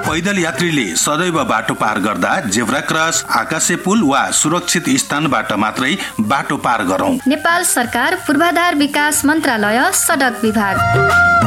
पैदल यात्रीले सदैव बाटो पार गर्दा जेब्रा क्रस, आकाशे पुल वा सुरक्षित स्थानबाट मात्रै बाटो पार गरौं। नेपाल सरकार पूर्वाधार विकास मन्त्रालय, सडक विभाग।